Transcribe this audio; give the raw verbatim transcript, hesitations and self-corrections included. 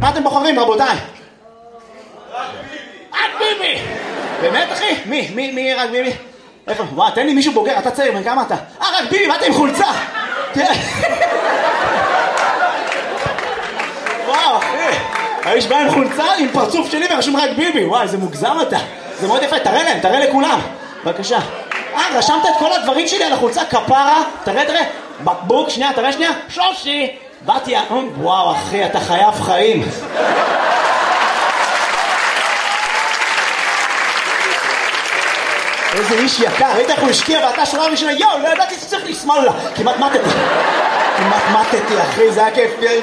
מה אתם בוחרים, רבותיי? רק ביבי! באמת, אחי? מי? מי? מי רק ביבי? איפה? וואו, תן לי מישהו בוגר, אתה צעיר, כמה אתה? אה, רק ביבי, מה אתה עם חולצה? וואו, אחי. האיש בא עם חולצה, עם פרצוף שלי ורשום רק ביבי. וואי, זה מוגזם אתה. זה מאוד יפה, תראה להם, תראה לכולם. בבקשה. אה, רשמת את כל הדברים שלי על החולצה, כפרה. תראה, תראה. בקבוק, שנייה, תראה שנייה. שושי. באתי, וואו, אחי, אתה חייב חיים. איזה איש יקר, ראית איך הוא השקיע ואתה שורה ראשונה, יואו, לא ידעתי שצריך לשמאל לה. כמעט מתתי. כמעט מתתי, אחי, זה היה כיף.